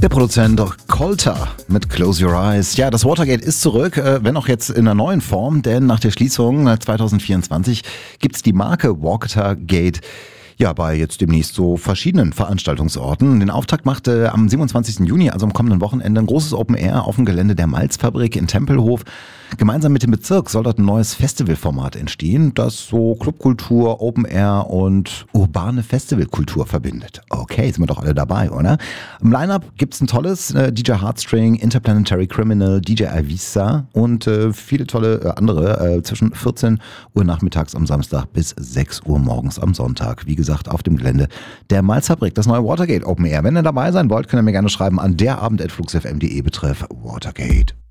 Der Produzent Colter mit Close Your Eyes. Ja, das Watergate ist zurück, wenn auch jetzt in einer neuen Form, denn nach der Schließung 2024 gibt's die Marke Watergate ja bei jetzt demnächst so verschiedenen Veranstaltungsorten. Den Auftakt machte am 27. Juni, also am kommenden Wochenende, ein großes Open Air auf dem Gelände der Malzfabrik in Tempelhof. Gemeinsam mit dem Bezirk soll dort ein neues Festivalformat entstehen, das so Clubkultur, Open Air und urbane Festivalkultur verbindet. Okay, sind wir doch alle dabei, oder? Im Line-Up gibt's ein tolles DJ Heartstring, Interplanetary Criminal, DJ Avisa und viele tolle andere zwischen 14 Uhr nachmittags am Samstag bis 6 Uhr morgens am Sonntag. Wie gesagt, auf dem Gelände der Malzfabrik, das neue Watergate Open Air. Wenn ihr dabei sein wollt, könnt ihr mir gerne schreiben an derabend@fluxfm.de betreff Watergate.